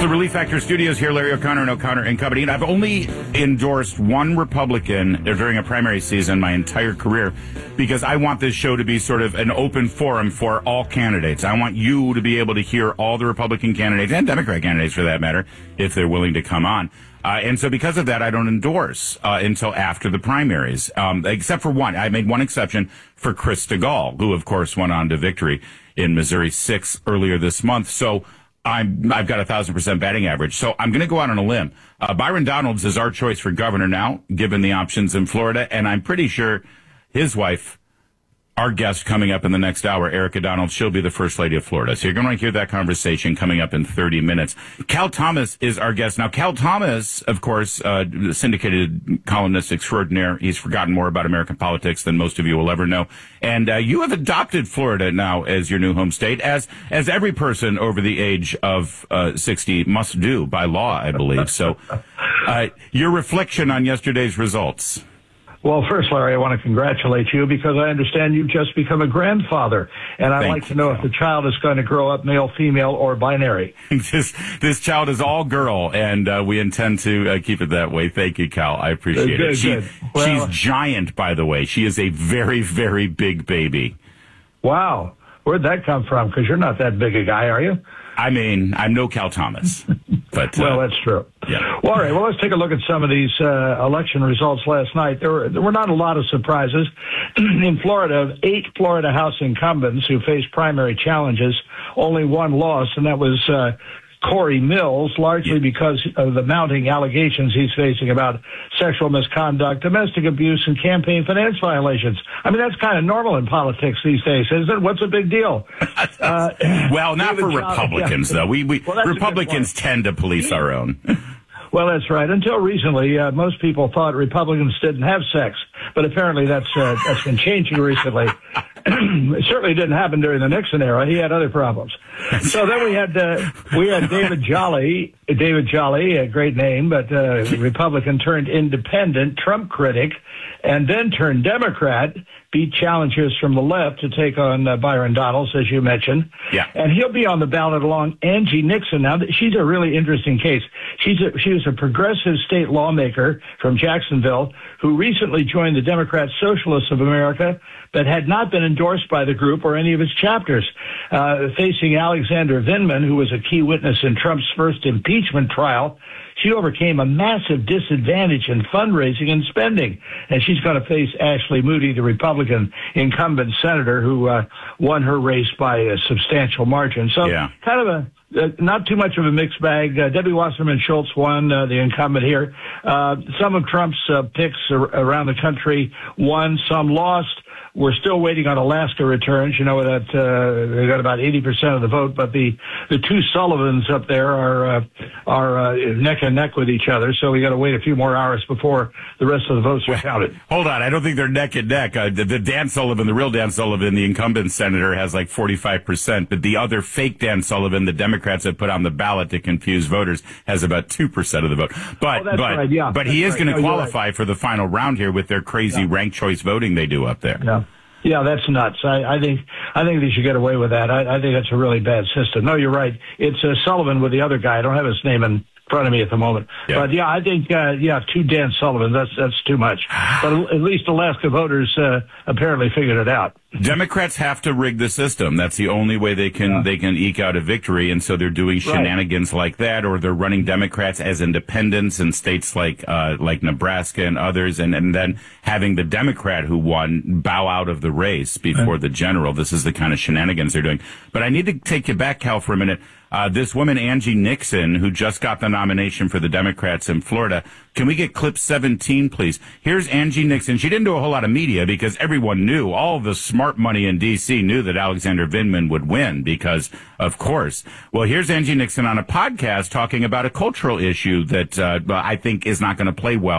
the Relief Factor Studios here, Larry O'Connor and O'Connor and Company. And I've only endorsed one Republican during a primary season my entire career because I want this show to be sort of an open forum for all candidates. I want you to be able to hear all the Republican candidates and Democrat candidates, for that matter, if they're willing to come on. And so because of that, I don't endorse until after the primaries, except for one. I made one exception for Chris DeGaulle, who, of course, went on to victory in Missouri 6 earlier this month. So I've got 1,000% batting average. So I'm going to go out on a limb. Byron Donalds is our choice for governor now, given the options in Florida. And I'm pretty sure his wife, our guest coming up in the next hour, Erica Donalds, she'll be the First Lady of Florida. So you're going to hear that conversation coming up in 30 minutes. Cal Thomas is our guest. Now, Cal Thomas, of course, syndicated columnist extraordinaire. He's forgotten more about American politics than most of you will ever know. And you have adopted Florida now as your new home state, as every person over the age of 60 must do by law, I believe. So your reflection on yesterday's results. Well, first, Larry, I want to congratulate you because I understand you've just become a grandfather, and I'd like to know if the child is going to grow up male, female, or binary. This child is all girl, and we intend to keep it that way. Thank you, Cal. I appreciate it. She's giant, by the way. She is a very, very big baby. Wow. Where'd that come from? Because you're not that big a guy, are you? I mean, I'm no Cal Thomas. But, well, that's true. Yeah. Well, all right. Well, let's take a look at some of these election results last night. There were not a lot of surprises. In Florida, 8 Florida House incumbents who faced primary challenges, only one lost, and that was Corey Mills, largely because of the mounting allegations he's facing about sexual misconduct, domestic abuse, and campaign finance violations. I mean, that's kind of normal in politics these days, isn't it? What's a big deal? Well, not for Republicans, though. Republicans tend to police our own. Well, that's right. Until recently, most people thought Republicans didn't have sex, but apparently that's been changing recently. It certainly didn't happen during the Nixon era. He had other problems. So then we had David Jolly. David Jolly, a great name, but Republican turned independent, Trump critic, and then turned Democrat, beat challengers from the left to take on Byron Donalds, as you mentioned. Yeah. And he'll be on the ballot along Angie Nixon. Now, she's a really interesting case. She was a progressive state lawmaker from Jacksonville who recently joined the Democrat Socialists of America, but had not been endorsed by the group or any of its chapters. Facing Alexander Vindman, who was a key witness in Trump's first impeachment trial, she overcame a massive disadvantage in fundraising and spending. And she's going to face Ashley Moody, the Republican incumbent senator who won her race by a substantial margin. So kind of not too much of a mixed bag. Debbie Wasserman Schultz won, the incumbent here. Some of Trump's picks around the country won, some lost. We're still waiting on Alaska returns. You know that they got about 80% of the vote, but the two Sullivans up there are neck and neck with each other. So we got to wait a few more hours before the rest of the votes are counted. Hold on, I don't think they're neck and neck. The Dan Sullivan, the real Dan Sullivan, the incumbent senator, has like 45%, but the other fake Dan Sullivan, the Democrats have put on the ballot to confuse voters, has about 2% of the vote. But he is going to qualify for the final round here with their crazy ranked choice voting they do up there. Yeah, that's nuts. I think they should get away with that. I think that's a really bad system. No, you're right. It's Sullivan with the other guy. I don't have his name in front of me at the moment. Yeah. But I think two Dan Sullivan. That's too much. But at least Alaska voters apparently figured it out. Democrats have to rig the system. That's the only way they can eke out a victory, and so they're doing shenanigans like that, or they're running Democrats as independents in states like Nebraska and others, and then having the Democrat who won bow out of the race before the general. This is the kind of shenanigans they're doing. But I need to take you back, Cal, for a minute. This woman, Angie Nixon, who just got the nomination for the Democrats in Florida. Can we get clip 17, please? Here's Angie Nixon. She didn't do a whole lot of media because everyone knew, all the smart money in D.C. knew that Alexander Vindman would win because, of course. Well, here's Angie Nixon on a podcast talking about a cultural issue that I think is not going to play well